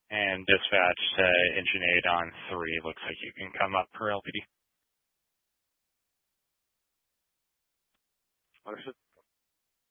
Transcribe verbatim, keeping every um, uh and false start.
And dispatch to engine eight on three. Looks like you can come up per L P D. Understood.